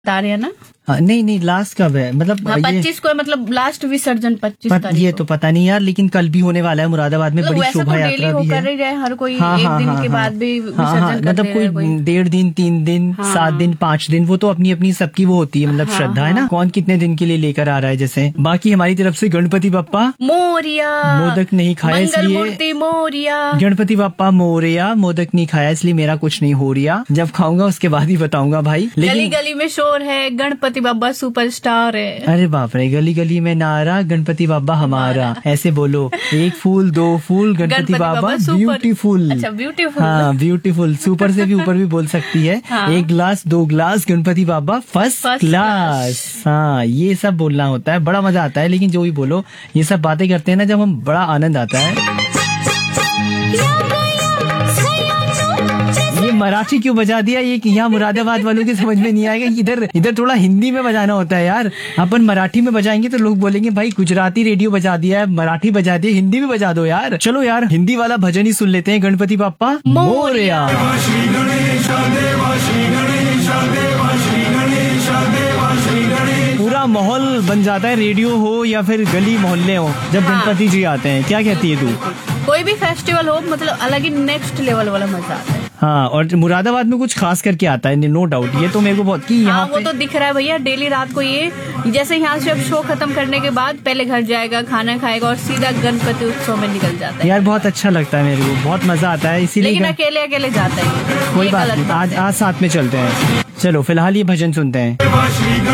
बता रहे हैं ना? नहीं नहीं, लास्ट कब है? मतलब 25 को है, मतलब लास्ट विसर्जन 25 तारीख ये को। तो पता नहीं यार, लेकिन कल भी होने वाला है मुरादाबाद में, मतलब बड़ी वैसे शोभा तो यात्रा डेली भी हो कर है। ही रहे, हर कोई हाँ, एक हाँ, दिन हाँ, के हाँ, बाद भी हाँ, विसर्जन कर मतलब रहे हैं कोई कोई। 1.5 दिन, 3 दिन, 7 दिन, 5 दिन, वो तो अपनी अपनी सबकी वो होती है, मतलब श्रद्धा है ना, कौन कितने दिन के लिए लेकर आ रहा है। जैसे बाकी हमारी तरफ से गणपति बप्पा मोरिया, मोदक नहीं खाया मंगल इसलिए मूर्ति मोरिया। गणपति बप्पा मोरिया, मोदक नहीं खाया इसलिए मेरा कुछ नहीं हो रिया, जब खाऊंगा उसके बाद ही बताऊंगा भाई। गली लेकिन गली में शोर है, गणपति बाबा सुपरस्टार है। अरे बाप रे, गली गली में नारा गणपति बाबा हमारा, ऐसे बोलो, 1 फूल 2 फूल गणपति बाबा ब्यूटीफुल। अच्छा, ब्यूटीफुल। हाँ ब्यूटीफुल, सुपर से भी ऊपर भी बोल सकती है। हाँ। 1 ग्लास 2 ग्लास गणपति बाबा फर्स्ट क्लास। हाँ, ये सब बोलना होता है, बड़ा मजा आता है। लेकिन जो भी बोलो, ये सब बातें करते हैं ना जब हम, बड़ा आनंद आता है। ये मराठी क्यों बजा दिया? ये यहाँ मुरादाबाद वालों की समझ में नहीं आएगा। इधर इधर थोड़ा हिंदी में बजाना होता है यार। अपन मराठी में बजाएंगे तो लोग बोलेंगे भाई गुजराती रेडियो बजा दिया है, मराठी बजा दिया, हिंदी भी बजा दो यार। चलो यार, हिंदी वाला भजन ही सुन लेते हैं, गणपति बाप्पा मोरया। पूरा माहौल बन जाता है, रेडियो हो या फिर गली मोहल्ले हो, जब गणपति जी आते हैं। क्या कहती है तू? कोई भी फेस्टिवल हो, मतलब अलग ही नेक्स्ट लेवल वाला मजा आता है। हाँ, और मुरादाबाद में कुछ खास करके आता है, नो डाउट। ये तो मेरे को बहुत कि यहाँ वो तो दिख रहा है भैया, डेली रात को ये जैसे यहाँ से अब शो खत्म करने के बाद पहले घर जाएगा, खाना खाएगा और सीधा गणपति उत्सव में निकल जाता है। यार बहुत अच्छा लगता है मेरे को, बहुत मजा आता है। इसीलिए लेकिन अकेले अकेले जाता है। कोई बात नहीं, आज साथ में चलते हैं। चलो फिलहाल ये भजन सुनते हैं।